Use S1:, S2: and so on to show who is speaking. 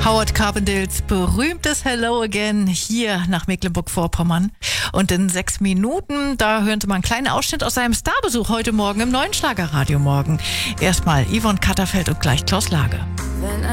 S1: Howard Carpendales berühmtes Hello Again hier nach Mecklenburg-Vorpommern. Und in 6 Minuten, da hören Sie mal einen kleinen Ausschnitt aus seinem Starbesuch heute Morgen im neuen Schlagerradio Morgen. Erstmal Yvonne Katterfeld und gleich Klaus Lage.